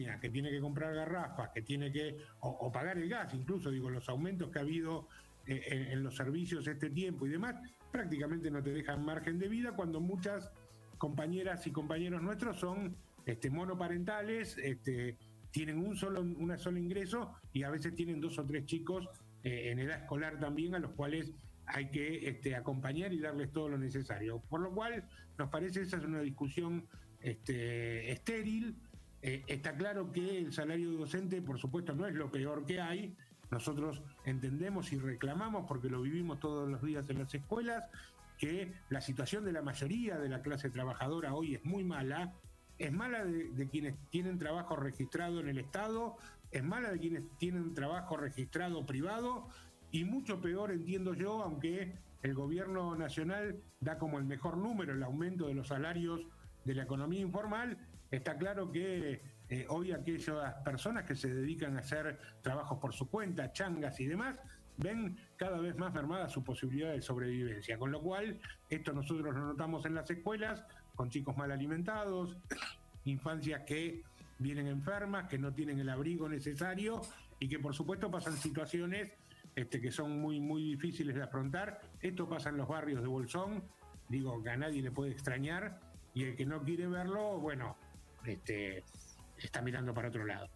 que tiene que comprar garrafas, que tiene que, o pagar el gas, incluso, digo, los aumentos que ha habido en los servicios este tiempo y demás, prácticamente no te dejan margen de vida cuando muchas compañeras y compañeros nuestros son monoparentales, tienen una sola ingreso y a veces tienen 2 o 3 chicos en edad escolar también, a los cuales hay que acompañar y darles todo lo necesario. Por lo cual, nos parece esa es una discusión estéril. Está claro que el salario docente, por supuesto, no es lo peor que hay. Nosotros entendemos y reclamamos, porque lo vivimos todos los días en las escuelas, que la situación de la mayoría de la clase trabajadora hoy es muy mala. Es mala de quienes tienen trabajo registrado en el Estado, es mala de quienes tienen trabajo registrado privado, y mucho peor, entiendo yo, aunque el gobierno nacional da como el mejor número el aumento de los salarios de la economía informal. Está claro que hoy aquellas personas que se dedican a hacer trabajos por su cuenta, changas y demás, ven cada vez más mermada su posibilidad de sobrevivencia. Con lo cual, esto nosotros lo notamos en las escuelas, con chicos mal alimentados, infancias que vienen enfermas, que no tienen el abrigo necesario y que por supuesto pasan situaciones que son muy, muy difíciles de afrontar. Esto pasa en los barrios de Bolsón, digo que a nadie le puede extrañar, y el que no quiere verlo, bueno, está mirando para otro lado.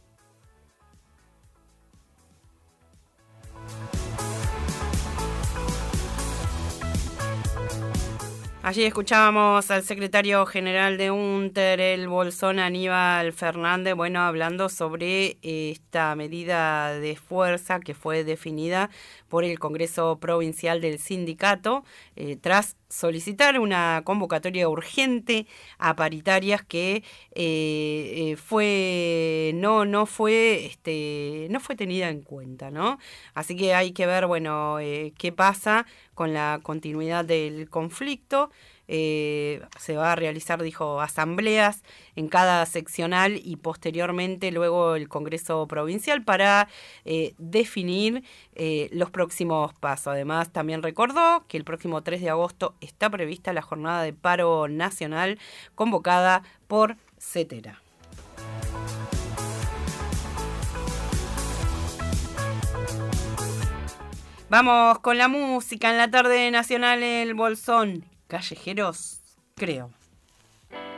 Allí escuchábamos al secretario general de UNTER, el Bolsón, Aníbal Fernández, bueno, hablando sobre esta medida de fuerza que fue definida por el Congreso Provincial del Sindicato, tras solicitar una convocatoria urgente a paritarias que no fue tenida en cuenta, ¿no? Así que hay que ver, bueno, qué pasa con la continuidad del conflicto. Se va a realizar, dijo, asambleas en cada seccional y posteriormente luego el Congreso Provincial para definir los próximos pasos. Además, también recordó que el próximo 3 de agosto está prevista la jornada de paro nacional convocada por CETERA. Vamos con la música en la tarde nacional, el Bolsón. Callejeros, creo.